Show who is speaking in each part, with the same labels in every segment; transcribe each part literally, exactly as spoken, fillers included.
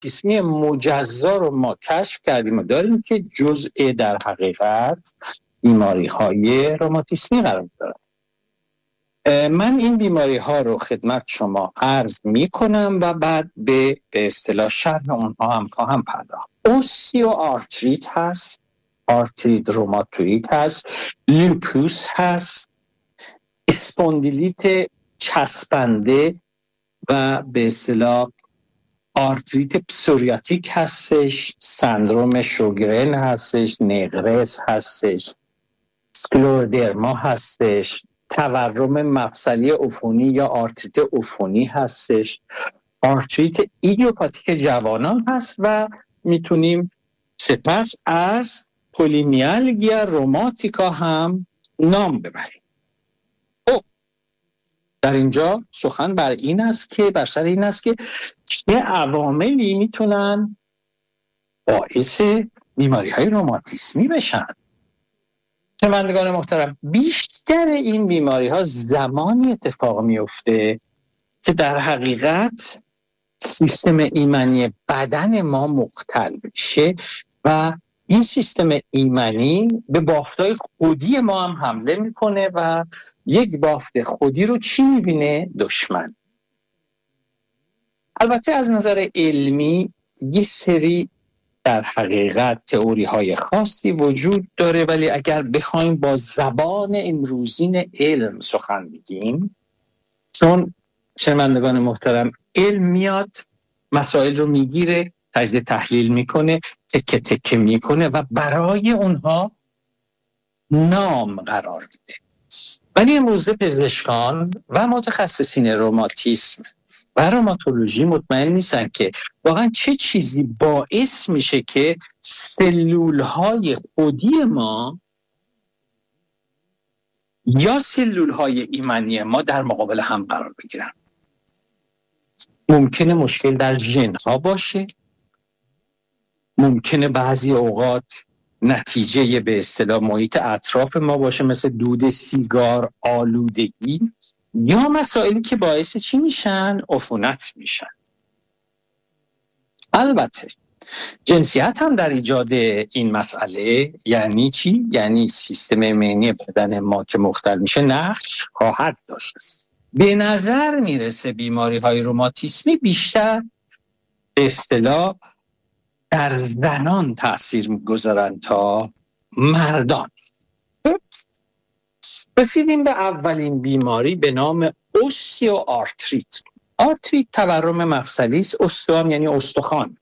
Speaker 1: روماتیسمی مجزا رو ما کشف کردیم و داریم که جزء در حقیقت بیماری های روماتیسمی قرار داره. من این بیماری ها رو خدمت شما عرض می کنم و بعد به به اصطلاح شرح اونها هم خواهم پرداخت. اوستیو آرتریت هست، آرتریت روماتوئید هست، لوپوس هست، اسپوندیلیت چسبنده و به اصطلاح آرتریت پسوریاتیک هستش، سندروم شوگرن هستش، نقرس هستش، سکلرودرما هستش، تورم مفصلی عفونی یا آرتریت عفونی هستش، آرتریت ایدیوپاتیک جوانان هست و میتونیم سپس از پولیمیالگیا روماتیکا هم نام ببریم. خب در اینجا سخن بر این است که بر سر این است که چه عواملی میتونن باعث بیماری های روماتیسمی بشن. شنوندگان محترم، بیشتر این بیماری ها زمانی اتفاق میفته که در حقیقت سیستم ایمنی بدن ما مختل بشه و این سیستم ایمنی به بافت‌های خودی ما هم حمله میکنه و یک بافت خودی رو چی میبینه؟ دشمن. البته از نظر علمی یه سری در حقیقت تئوری های خاصی وجود داره، ولی اگر بخوایم با زبان امروزین علم سخن بگیم، چون شنوندگان محترم علم میاد مسائل رو میگیره، تجزیه تحلیل میکنه، تکه تکه میکنه و برای اونها نام قرار میده. ولی امروزه پزشکان و متخصصین روماتیسم و روماتولوژی مطمئن نیستن که واقعا چه چیزی باعث میشه که سلولهای خودی ما یا سلولهای ایمنی ما در مقابل هم قرار بگیرن. ممکنه مشکل در ژن‌ها باشه، ممکنه بعضی اوقات نتیجه به اصطلاح محیط اطراف ما باشه، مثل دود سیگار، آلودگی، یا مسائلی که باعث چی میشن؟ عفونت میشن. البته جنسیت هم در ایجاد این مسئله یعنی چی؟ یعنی سیستم ایمنی بدن ما که مختل میشه نقش خواهد داشت. به نظر میرسه بیماری های روماتیسمی بیشتر به اصطلاح در زنان تأثیر میگذارن تا مردان. رسیدیم به اولین بیماری به نام اوستیو آرتریت. آرتریت تورم مفصلی است، اوستو هم یعنی استخوان.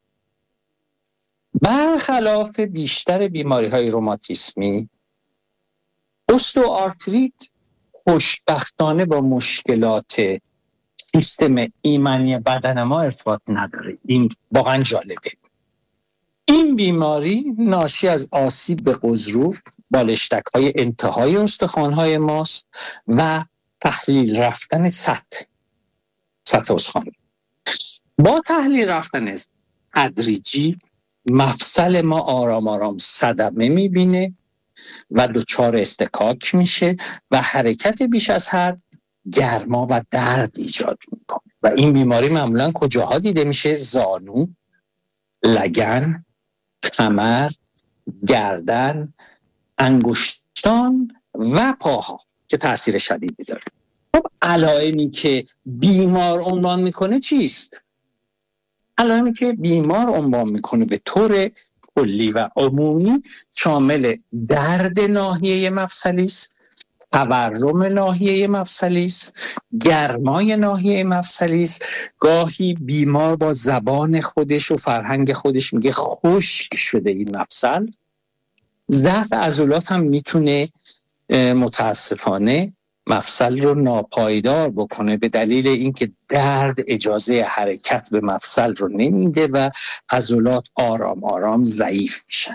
Speaker 1: برخلاف بیشتر بیماری های روماتیسمی، اوستیو آرتریت خوشبختانه با مشکلات سیستم ایمنی بدن ما ارتباط نداره. این واقعا جالبه. این بیماری ناشی از آسیب به غضروف، بالشتک‌های انتهای استخوان‌های ماست و تحلیل رفتن سطح سطح استخوان. با تحلیل رفتن تدریجی مفصل ما آرام آرام صدمه می‌بینه و دچار استکاک میشه و حرکت بیش از حد گرما و درد ایجاد میکنه. و این بیماری معمولاً کجاها دیده میشه؟ زانو، لگن، کمر، گردن، انگشتان و پاها که تاثیر شدیدی داره. خب علائمی که بیمار عنوان میکنه چیست؟ علائمی که بیمار عنوان میکنه به طور کلی و عمومی شامل درد ناحیه مفصلی است، تورم ناحیه مفصلی است، گرمای ناحیه مفصلی است. گاهی بیمار با زبان خودش و فرهنگ خودش میگه خشک شده این مفصل. ضعف عضلات هم میتونه متاسفانه مفصل رو ناپایدار بکنه به دلیل اینکه درد اجازه حرکت به مفصل رو نمیده و عضلات آرام آرام ضعیف میشن.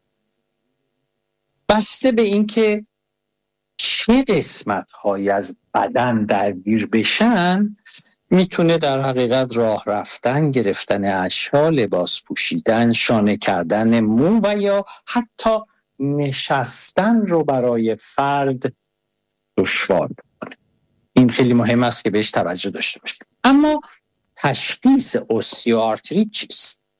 Speaker 1: بسته به اینکه چه قسمت‌هایی از بدن درگیر بشن میتونه در حقیقت راه رفتن، گرفتن اشیا، لباس پوشیدن، شانه کردن مو و یا حتی نشستن رو برای فرد دشوار بکنه. این خیلی مهم است که بهش توجه داشته باشیم. اما تشخیص اوستیو آرتریت چیست؟